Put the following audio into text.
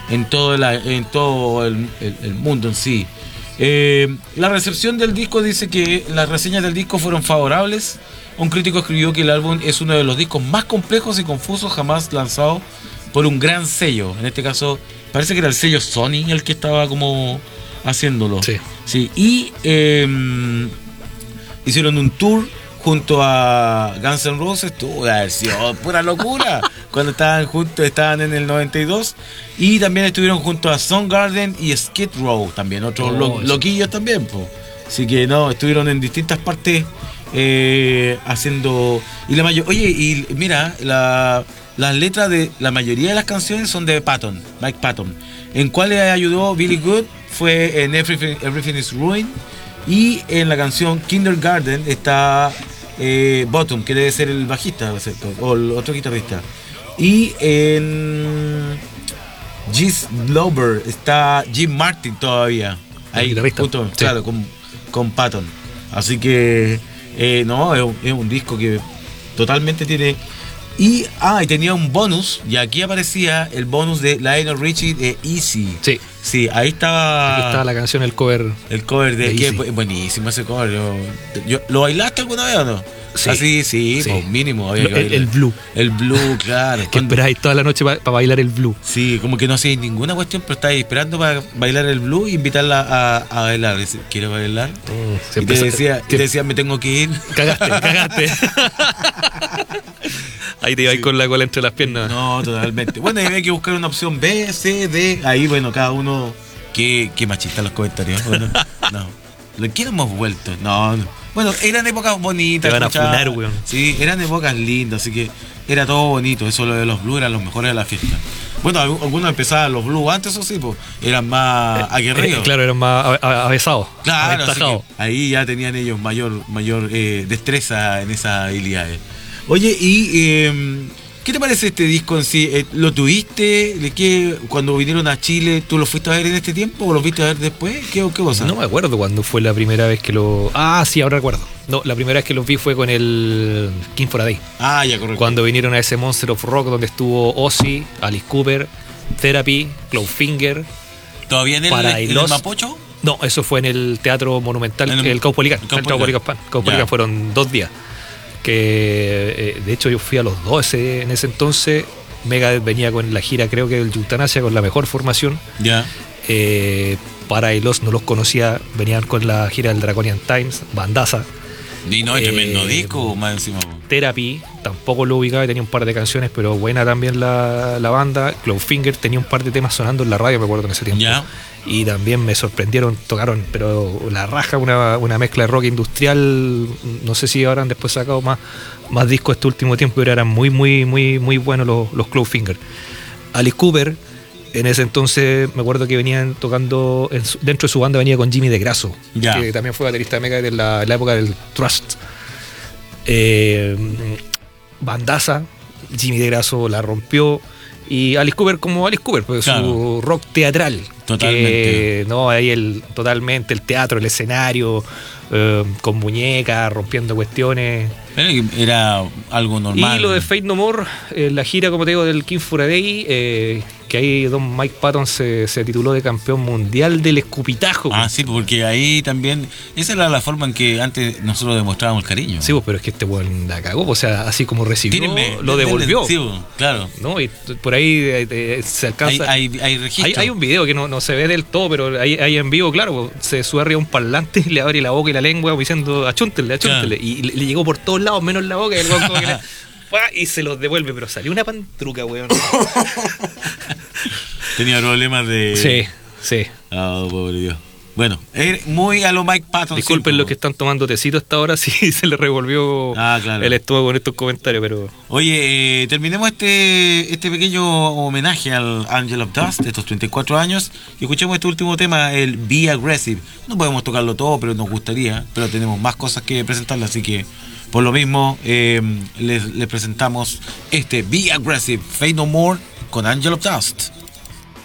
en todo el mundo en sí. La recepción del disco dice que las reseñas del disco fueron favorables. Un crítico escribió que el álbum es uno de los discos más complejos y confusos jamás lanzado por un gran sello. En este caso, parece que era el sello Sony el que estaba como haciéndolo. Sí. Sí. Y hicieron un tour junto a Guns N' Roses. Tuvo una versión pura locura. Cuando estaban juntos, estaban en el 92. Y también estuvieron junto a Soundgarden y Skid Row, también otros loquillos también, po. Así que no, estuvieron en distintas partes haciendo. Y la mayor, oye, y mira, las letras de la mayoría de las canciones son de Patton, Mike Patton. En cuáles ayudó Billy Good fue en Everything is Ruined. Y en la canción Kindergarten está Bottom, que debe ser el bajista, o el otro guitarrista. Y en G's Lover está Jim Martin todavía. Ahí, junto, sí. Claro, con Patton. Así que, no, es un disco que totalmente tiene. Y tenía un bonus, y aquí aparecía el bonus de Lionel Richie de Easy. Sí. Sí, ahí estaba. Aquí estaba la canción, el cover. El cover de que buenísimo ese cover. ¿Lo bailaste alguna vez o no? Sí. Así, sí, sí. Pues mínimo. El blue. El blue, claro. Que esperáis toda la noche para bailar el blue. Sí, como que no hacéis ninguna cuestión, pero estáis esperando para bailar el blue y invitarla a bailar. ¿Quieres bailar? Y te decía, me tengo que ir. Cagaste. Ahí te ibas con la cola entre las piernas. No, totalmente. Bueno, había que buscar una opción B, C, D. Ahí, bueno, cada uno. Qué machista los comentarios. Bueno, no. ¿Qué no hemos vuelto? No. Bueno, eran épocas bonitas. Te van a funar, weón. Sí, eran épocas lindas, así que era todo bonito. Eso lo de los blues eran los mejores de la fiesta. Bueno, algunos empezaban los blues antes, eso sí, pues eran más aguerridos. Claro, eran más avesados. Claro, así que ahí ya tenían ellos mayor destreza en esas habilidades. Oye, y ¿qué te parece este disco en sí? ¿Lo tuviste? ¿De qué? Cuando vinieron a Chile, ¿tú lo fuiste a ver en este tiempo o lo viste a ver después? ¿Qué cosa? No me acuerdo cuándo fue la primera vez que lo... sí, ahora recuerdo. No, la primera vez que los vi fue con el King for a Day. Ya, correcto. Cuando vinieron a ese Monster of Rock donde estuvo Ozzy, Alice Cooper, Therapy, Clawfinger. ¿Todavía en el Mapocho? No, eso fue en el Teatro Monumental, el Caupolicán. Caupolicán fueron 2 días. Que de hecho yo fui a los 2 en ese entonces. Megadeth venía con la gira, creo que del Eutanasia, con la mejor formación. Ya. Parailos no los conocía, venían con la gira del Draconian Times, bandaza. Y no, tremendo disco, más encima. Therapy, tampoco lo ubicaba, tenía un par de canciones, pero buena también la banda. Clawfinger tenía un par de temas sonando en la radio, me acuerdo en ese tiempo. Ya. Y también me sorprendieron, tocaron, pero la raja, una mezcla de rock industrial. No sé si habrán después sacado más discos este último tiempo, pero eran muy buenos los Clawfinger. Alice Cooper, en ese entonces me acuerdo que venían tocando, dentro de su banda venía con Jimmy DeGrasso, que también fue baterista de Megadeth en la época del Trust. Bandaza, Jimmy DeGrasso la rompió. Y Alice Cooper como Alice Cooper, pues claro. Su rock teatral. Totalmente. Ahí totalmente el teatro, el escenario, con muñecas, rompiendo cuestiones. Era algo normal. Y lo de Faith No More, la gira, como te digo, del King for a Day, que ahí don Mike Patton se tituló de campeón mundial del escupitajo. Sí, porque ahí también, esa era la forma en que antes nosotros demostrábamos el cariño. Sí, pero es que este weón la cagó, o sea, así como recibió, lo devolvió. Sí, claro. ¿No? Y por ahí se alcanza. Hay registro. Hay un video que no se ve del todo, pero ahí en vivo, claro, se sube arriba un parlante, le abre la boca y la lengua diciendo achúntele. Claro. Y le llegó por todos lados, menos la boca, y el weón como que y se los devuelve, pero salió una pantruca, weón. Tenía problemas de... Sí. Pobre Dios. Bueno, muy a lo Mike Patton. Disculpen los que están tomando tecito hasta ahora si se les revolvió claro. el estómago con estos comentarios, pero... Oye, terminemos este pequeño homenaje al Angel of Dust de estos 34 años y escuchemos este último tema, el Be Aggressive. No podemos tocarlo todo, pero nos gustaría, pero tenemos más cosas que presentarle, así que por lo mismo les presentamos este Be Aggressive, Faith No More con Angel of Dust.